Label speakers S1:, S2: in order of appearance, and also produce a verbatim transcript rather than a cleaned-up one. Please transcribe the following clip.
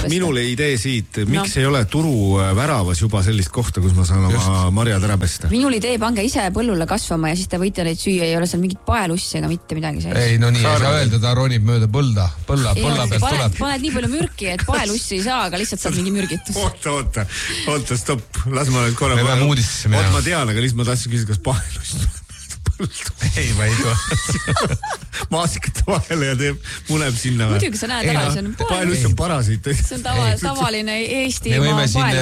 S1: minule idee siit, miks no. ei ole turu väravas juba sellist kohta, kus ma saan Just. oma marjad ära pesta?
S2: Minul idee, pange ise põllule kasvama ja siis te võite neid süüa, ei ole seal mingit paelussi ega mitte midagi sees.
S3: Ei, no nii ei saa öelda, ta ronib mööda põlda, põlla, põlla pealt
S2: paned,
S3: tuleb.
S2: Paned nii palju mürki, et paelussi ei saa, aga lihtsalt saab mingi mürgitus.
S1: Oota, oota, oota, stopp, las ma nüüd korra.
S3: Me peame uudistesse minema.
S1: Oot, ma tean, aga lihtsalt ma tahtsin küsida, kas paelussi
S3: ei, ma ei tule.
S1: Maasikate vahele ja teeb, muneb sinna.
S2: Muidugi sa näed ära, see on
S1: paeluss on parasiit.
S2: See on tava, tavaline Eestimaa paeluss.